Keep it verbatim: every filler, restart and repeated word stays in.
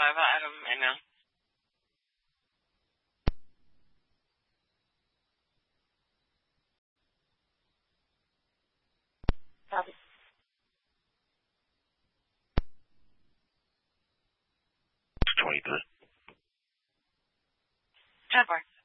Survivor, Adam, right now. Copy. twenty-three. ten four.